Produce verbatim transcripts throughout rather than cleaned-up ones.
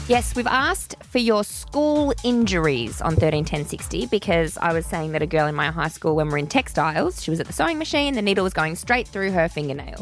Yes, we've asked for your school injuries on thirteen ten sixty because I was saying that a girl in my high school, when we're in textiles, she was at the sewing machine, the needle was going straight through her fingernail.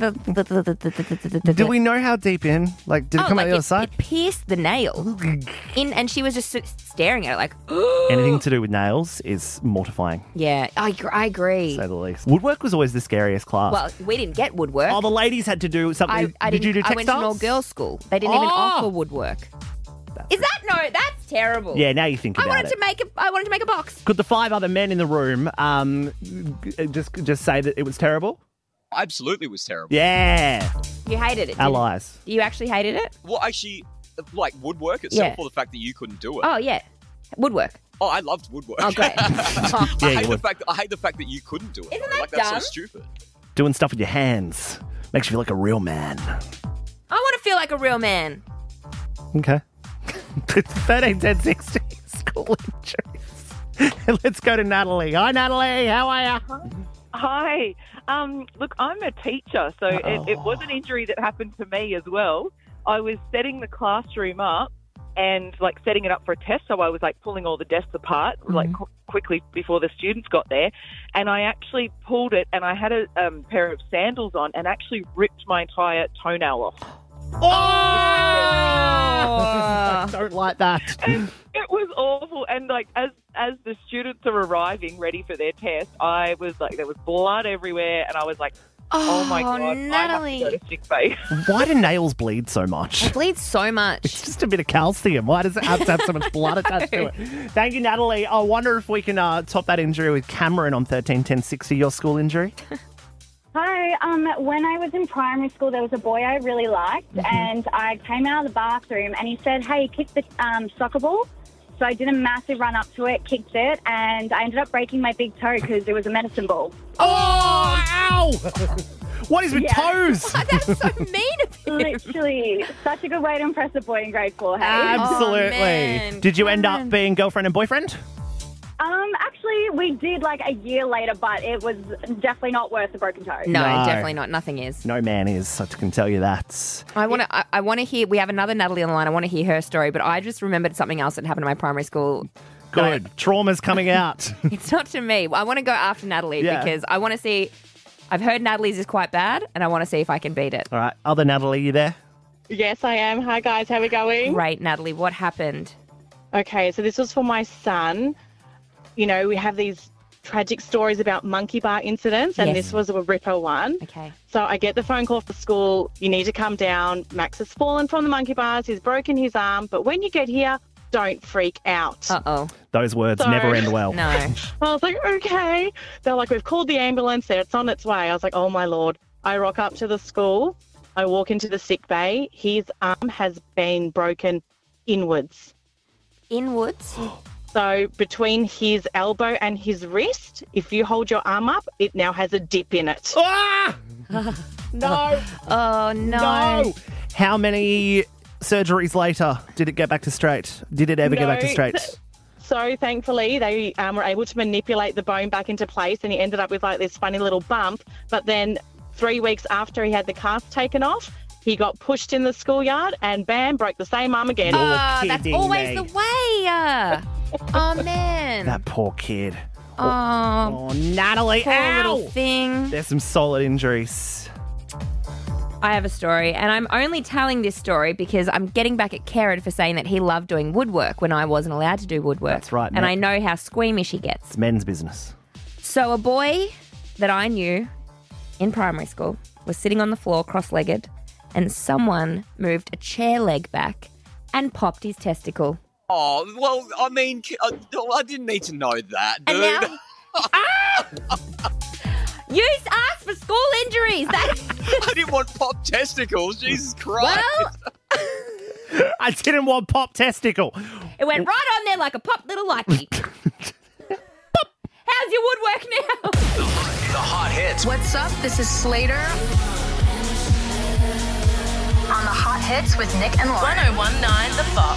Do we know how deep in? Like, did it Oh, come like out the other it, side? it pierced the nail. in, and she was just staring at it like, Anything to do with nails is mortifying, yeah, I, gr- I agree. to say the least. Woodwork was always the scariest class. Well, we didn't get woodwork. oh, the ladies had to do something. I, I did you do didn't- I went to an textiles? all-girls school. They didn't even Oh! offer woodwork. Is that no? That's terrible. Yeah, now you think I about wanted it. to make a. I wanted to make a box. Could the five other men in the room um, g- just just say that it was terrible? Absolutely was terrible. Yeah. You hated it. didn't Allies. You actually hated it. Well, actually, like woodwork itself, Yeah. or the fact that you couldn't do it. Oh yeah, woodwork. Oh, I loved woodwork. Oh great. I Yeah, you hate the would. fact. I hate the fact that you couldn't do it. Isn't though. that like that's dumb? so stupid. Doing stuff with your hands makes you feel like a real man. I want to feel like a real man. Okay. thirteen ten sixty school injuries. Let's go to Natalie. Hi, Natalie. How are you? Hi. Um, look, I'm a teacher, so it, it was an injury that happened to me as well. I was setting the classroom up and, like, setting it up for a test, so I was, like, pulling all the desks apart, like, qu- quickly before the students got there, and I actually pulled it, and I had a um, pair of sandals on and actually ripped my entire toenail off. I don't like that. It was awful, and like as as the students are arriving ready for their test, I was like, there was blood everywhere, and I was like, oh, my god, Natalie. I have to go to sick bay. Why do nails bleed so much? It bleeds so much. It's just a bit of calcium. Why does it have to have so much blood attached to it? Thank you, Natalie. I wonder if we can uh, top that injury with Cameron on thirteen ten sixty, your school injury. Hi. Um, when I was in primary school, there was a boy I really liked, Mm-hmm. and I came out of the bathroom, and he said, "Hey, kick the um, soccer ball." So I did a massive run up to it, kicked it, and I ended up breaking my big toe because it was a medicine ball. Oh, ow! What is with Yeah. toes? That's so mean of you. Literally, such a good way to impress a boy in grade four. Hey. Absolutely. Oh, man. Did you end Cameron. up being girlfriend and boyfriend? Um, actually, we did like a year later, but it was definitely not worth the broken toe. No, No. definitely not. Nothing is. No man is, I can tell you that. I want to. I, I want to hear. We have another Natalie on the line. I want to hear her story, but I just remembered something else that happened in my primary school. Good. Trauma's coming out. It's not to me. I want to go after Natalie Yeah. because I want to see. I've heard Natalie's is quite bad, and I want to see if I can beat it. All right. Other Natalie, you there? Yes, I am. Hi, guys. How are we going? Great, Natalie. What happened? Okay, so this was for my son. You know, we have these tragic stories about monkey bar incidents, and Yes. this was a ripper one. Okay. So I get the phone call from school. You need to come down. Max has fallen from the monkey bars. He's broken his arm. But when you get here, don't freak out. Uh oh. Those words Sorry. never end well. No. I was like, okay. They're like, we've called the ambulance. There, it's on its way. I was like, oh, my Lord. I rock up to the school. I walk into the sick bay. His arm has been broken inwards. Inwards. So between his elbow and his wrist, if you hold your arm up, it now has a dip in it. Ah! No. Oh no. No. How many surgeries later did it get back to straight? Did it ever get back to No. straight? So thankfully, they um, were able to manipulate the bone back into place, and he ended up with like this funny little bump. But then three weeks after he had the cast taken off, he got pushed in the schoolyard and bam, broke the same arm again. Oh. Ah, that's kidding always me. the way. uh. Oh man. That poor kid. oh, Oh, Natalie. poor Ow! little thing. There's some solid injuries. I have a story, and I'm only telling this story because I'm getting back at Kerrod for saying that he loved doing woodwork when I wasn't allowed to do woodwork. That's right, And mate. I know how squeamish he gets. It's men's business. So a boy that I knew in primary school was sitting on the floor cross-legged, and someone moved a chair leg back and popped his testicle. Oh, well, I mean, I, I didn't need to know that, dude. And now... ah! You asked for school injuries. That... I didn't want pop testicles. Jesus Christ. well, I didn't want pop testicle. it went right on there like a pop little lucky. Pop. How's your woodwork now? The hot hits. What's up? This is Slater. On the Hot Hits with Nick and Lauren. ten nineteen The Fox.